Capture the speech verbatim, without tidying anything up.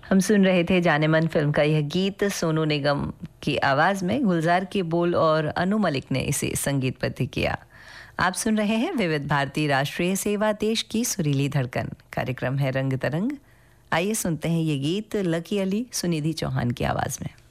हम सुन रहे थे जाने मन फिल्म का यह गीत सोनू निगम की आवाज में, गुलजार के बोल और अनु मलिक ने इसे संगीतबद्ध किया। आप सुन रहे हैं विविध भारती राष्ट्रीय सेवा, देश की सुरीली धड़कन। कार्यक्रम है रंग तरंग। आइए सुनते हैं ये गीत लकी अली सुनिधि चौहान की आवाज में।